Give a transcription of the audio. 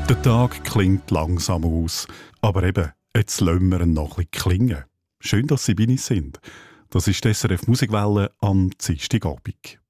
Der Tag klingt langsam aus, aber eben, jetzt lassen wir ihn noch ein bisschen klingen. Schön, dass Sie bei uns sind. Das ist die SRF Musikwelle am Dienstagabend.